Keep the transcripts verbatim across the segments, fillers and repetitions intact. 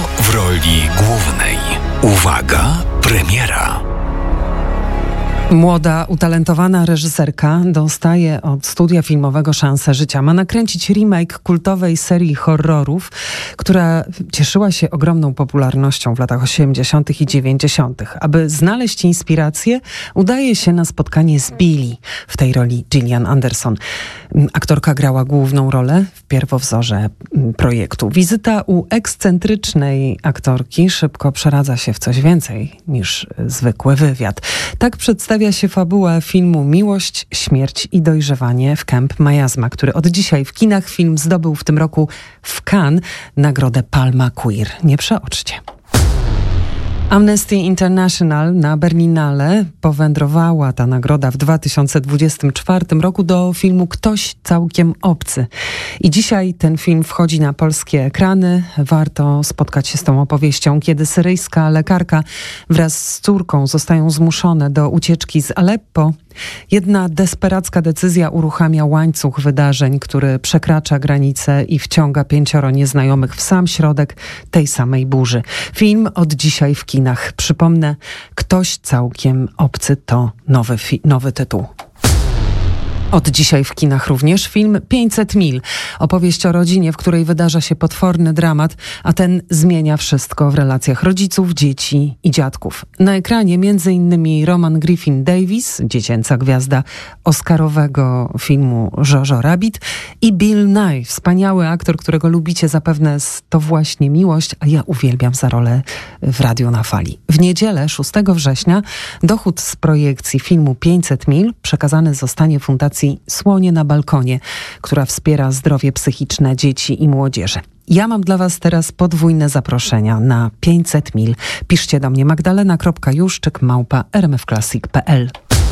w roli głównej. Uwaga, premiera. Młoda, utalentowana reżyserka dostaje od studia filmowego szansę życia. Ma nakręcić remake kultowej serii horrorów, która cieszyła się ogromną popularnością w latach osiemdziesiątych i dziewięćdziesiątych. Aby znaleźć inspirację, udaje się na spotkanie z Billy, w tej roli Gillian Anderson. Aktorka grała główną rolę w pierwowzorze projektu. Wizyta u ekscentrycznej aktorki szybko przeradza się w coś więcej niż zwykły wywiad. Tak przedstawia się fabuła filmu Miłość, śmierć i dojrzewanie w Camp Miasma, który od dzisiaj w kinach. Film zdobył w tym roku w Cannes nagrodę Palma Queer. Nie przeoczcie. Amnesty International na Berlinale powędrowała ta nagroda w dwa tysiące dwudziestym czwartym roku do filmu Ktoś całkiem obcy. I dzisiaj ten film wchodzi na polskie ekrany. Warto spotkać się z tą opowieścią, kiedy syryjska lekarka wraz z córką zostają zmuszone do ucieczki z Aleppo. Jedna desperacka decyzja uruchamia łańcuch wydarzeń, który przekracza granice i wciąga pięcioro nieznajomych w sam środek tej samej burzy. Film od dzisiaj w kinach. Przypomnę, Ktoś całkiem obcy to nowy, fi- nowy tytuł. Od dzisiaj w kinach również film pięćset mil. Opowieść o rodzinie, w której wydarza się potworny dramat, a ten zmienia wszystko w relacjach rodziców, dzieci i dziadków. Na ekranie między innymi Roman Griffin Davis, dziecięca gwiazda oscarowego filmu Jojo Rabbit, i Bill Nighy, wspaniały aktor, którego lubicie zapewne z To właśnie miłość, a ja uwielbiam za rolę w Radiu na Fali. W niedzielę, szóstego września, dochód z projekcji filmu pięćset mil przekazany zostanie Fundacji Słonie na balkonie, która wspiera zdrowie psychiczne dzieci i młodzieży. Ja mam dla was teraz podwójne zaproszenia na pięćset mil. Piszcie do mnie magdalena kropka juszczyk małpa r m f classic kropka p l.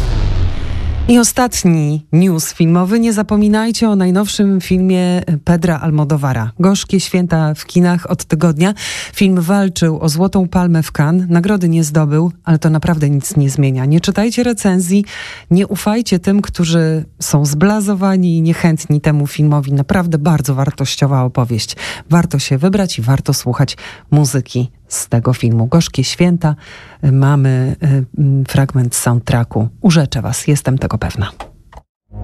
I ostatni news filmowy. Nie zapominajcie o najnowszym filmie Pedra Almodovara. Gorzkie święta w kinach od tygodnia. Film walczył o Złotą Palmę w Cannes. Nagrody nie zdobył, ale to naprawdę nic nie zmienia. Nie czytajcie recenzji, nie ufajcie tym, którzy są zblazowani i niechętni temu filmowi. Naprawdę bardzo wartościowa opowieść. Warto się wybrać i warto słuchać muzyki z tego filmu. Gorzkie święta. Mamy y, y, fragment soundtracku. Urzeczę was, jestem tego pewna.